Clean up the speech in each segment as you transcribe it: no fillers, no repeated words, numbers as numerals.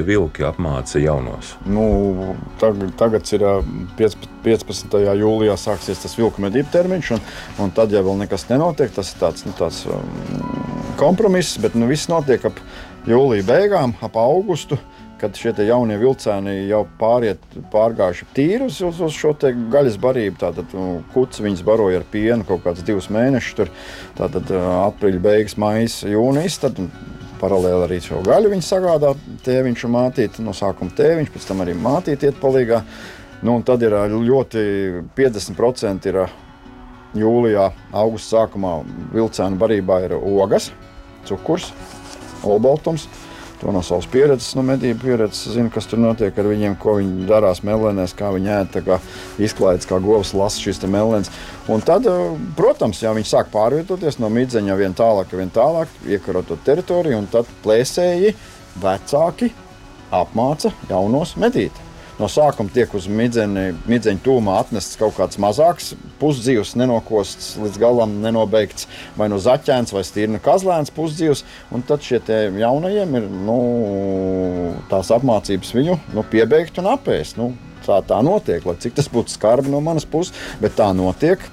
vilki apmāca jaunos? Nu, tagad ir 15. jūlijā sāksies tas vilku medību termiņš, un tad, ja vēl nekas nenotiek, tas ir tāds kompromiss, bet viss notiek ap jūlija beigām, ap augustu, kad šie jaunie vilcēni jau pārgājuši tīri uz šo te gaļas barību. Tātad kuts viņas baroja ar pienu kaut kāds 2 mēnešus, tur tātad aprīļa beigas, maijas, jūnijas, tad paralēli arī šo gaļu viņi sagādā tēviņš un mātīti, no sākuma tēviņš, pēc tam arī mātīti iet palīgā. Nu, un tad ir ļoti 50% ir jūlijā, augusta sākumā vilcēnu barībā ir ogas, cukurs, olbaltums. To no savas pieredzes, no medību pieredzes, zinu, kas tur notiek ar viņiem, ko viņi darās mellenēs, kā viņi ēd, tā kā izklaides, kā govs lasa šīs te mellenes. Un tad, protams, jā, viņi sāk pārvietoties no midzeņa vien tālāk, iekarot to teritoriju, un tad plēsēji, vecāki apmāca jaunos medīt. No sākuma tiek uz midzeņa tūmā atnests kaut kāds mazāks pusdzīvs, nenokosts, līdz galam nenobeigts, vai no zaķēns, vai stīrna kazlēns pusdzīvs, un tad šie tie jaunajiem ir, tās apmācības viņu, piebeigt un apēst. Tā notiek, lai cik tas būtu skarbi no manas puses, bet tā notiek.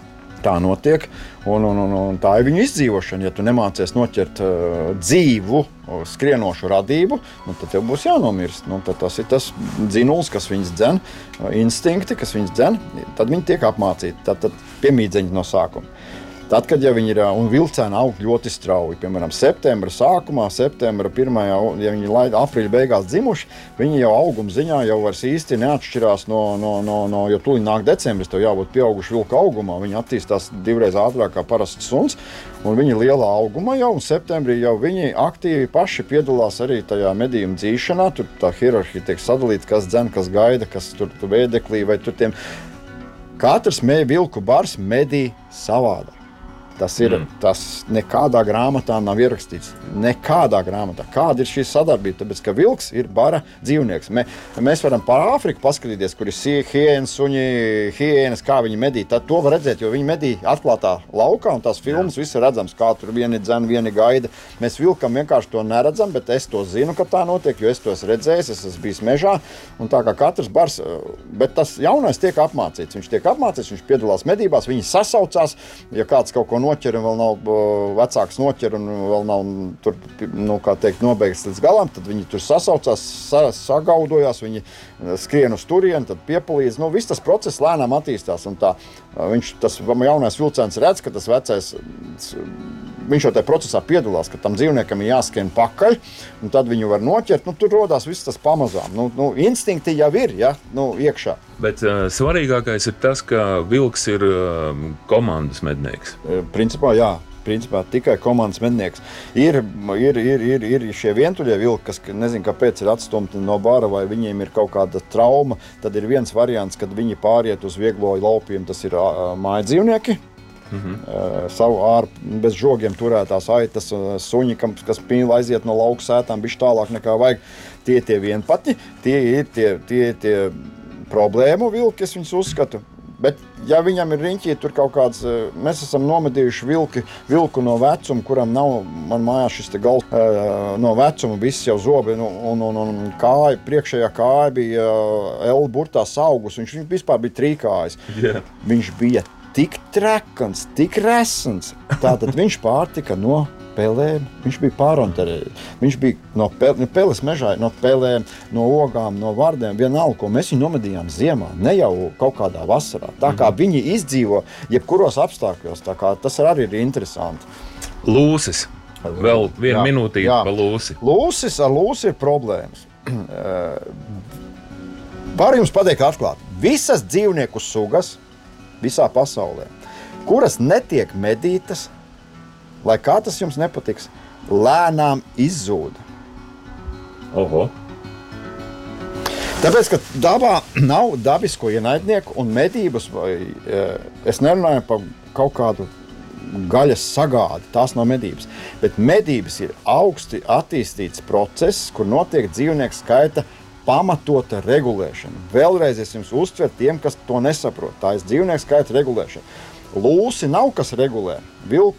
Un tā ir viņu izdzīvošana. Ja tu nemācies noķert dzīvu, skrienošu radību, tad tev būs jānomirst. Tad tas ir tas dzinuls, kas viņas dzen, instinkti, kas viņas dzen, tad viņi tiek apmācīti. Tad piemīdzeņi no sākuma. Tad, kad ja viņi ir, un vilcēni aug ļoti strauji, piemēram, septembra sākumā, septembra 1. Ja viņi aprīļa beigās dzimuši, viņi jau auguma ziņā jau vairs īsti neatšķirās jo tuliņ nāk decembris, tev jābūt pieauguši vilka augumā. Viņi attīstās 2 reizes ātrāk kā parasts suns, un viņi lielā augumā jau, un septembrī jau viņi aktīvi paši piedalās arī tajā medījuma dzīšanā. Tur tā hierarhija tiek sadalīta, kas dzen, kas gaida, kas tur vēdeklī, vai tur tiem. Katrs vilku bars medī savādāk. Tas nekādā grāmatā nav ierakstīts. Nekādā grāmatā. Kāda ir šī sadarbība? Tāpēc, ka vilks ir bara dzīvnieks. Mēs varam par Āfriku paskatīties, kur ir hienas, suņi, hienas, kā viņi medī. Tad to var redzēt, jo viņi medī atklātā laukā, un tās filmas viss ir redzams, kā tur vieni dzen, vieni gaida. Mēs vilkam vienkārši to neredzam, bet es to zinu, ka tā notiek, jo es to esmu redzējis, es esmu bijis mežā, un tā kā katrs bars, bet tas jaunais tiek apmācīts. Viņš tiek apmācīts, viņš piedalās medībās, viņi sasaucās, ja kāds kaut ko noķer un vēl nav vecāks noķer un vēl nav tur, kā teikt, nobeigts līdz galam, tad viņi tur sasaucās, sagaudojās, viņi skrien uz turieni, tad piepalīdz. Viss tas process lēnām attīstās, un tas jaunais vilcēns redz, ka tas vecais, viņš jau tajā procesā piedalās, ka tam dzīvniekam ir jāskrien pakaļ, un tad viņu var noķert. Tur rodās viss tas pamazām. Instinkti jau ir, iekšā. Bet svarīgākais ir tas, ka vilks ir komandas mednieks. Principā, jā. Principā tikai komandas mednieks. Ir šie vientuļie vilki, kas nezinu, kāpēc ir atstumti no bara, vai viņiem ir kaut kāda trauma. Tad ir viens variants, kad viņi pāriet uz vieglo laupījumu, tas ir mājdzīvnieki. Savu bez žogiem turētās aitas, suņi, kas pīla aiziet no lauku sētām, bišķi tālāk nekā vajag. Tie vienpati, tie ir tie problēmu vilki, es viņus uzskatu. Bet, ja viņam ir riņķī, tur kaut kāds, mēs esam nomedījuši vilku no vecuma, kuram nav, man mājās šis te gals, no vecuma viss jau zobi, un kāja, priekšējā kāja bija L burtā saugus, viņš vispār bija trīkājis. Yeah. Viņš bija tik trekans, tik resns, tātad viņš pārtika no pelēm, viņš bija pāronterējis. Viņš bija no peles mežā, no pelēm, no ogām, no vardēm, vienalga, ko mēs viņu nomedījām ziemā, ne jau kaut kādā vasarā. Tā kā viņi izdzīvo jebkuros apstākļos, tā kā tas arī ir interesanti. Lūsis. Vēl vienu minūtīti pa lūsi. Ar lūsi ir problēmas. Var jums pateikt atklāt, visas dzīvnieku sugas visā pasaulē, kuras netiek medītas, lai kā tas jums nepatiks, lēnām izzūda. Oho. Tāpēc, ka dabā nav dabisko ienaidnieku un medības, es nerunāju par kaut kādu gaļas sagādi, tās nav medības, bet medības ir augsti attīstīts process, kur notiek dzīvnieku skaita pamatota regulēšana. Vēlreiz es jums uztveru tiem, kas to nesaprot. Tā ir dzīvnieku skaita regulēšana. Lūsi nav kas regulē. Vilku